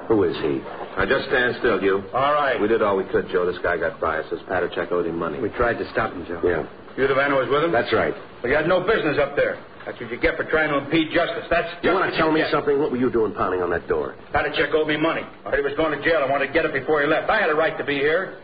Who is he? Now, just stand still, you. All right. We did all we could, Joe. This guy got by. Says Patachek owed him money. We tried to stop him, Joe. Yeah. You the man who was with him? That's right. Well, you had no business up there. That's what you get for trying to impede justice. That's just You want what to tell me get. something? What were you doing pounding on that door? Patachek owed me money. I heard he was going to jail. I wanted to get it before he left. I had a right to be here.